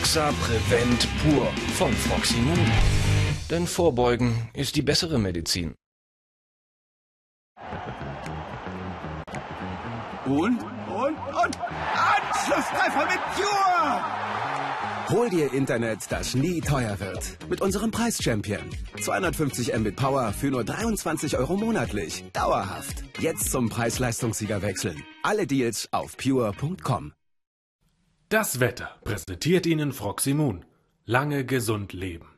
AXA Prevent Pur von Froximun. Denn Vorbeugen ist die bessere Medizin. Und Anschlusstreffer mit Pure! Hol dir Internet, das nie teuer wird. Mit unserem Preis-Champion. 250 Mbit Power für nur 23 € monatlich. Dauerhaft. Jetzt zum Preis-Leistungssieger wechseln. Alle Deals auf pure.com. Das Wetter präsentiert Ihnen Froximun. Lange gesund leben.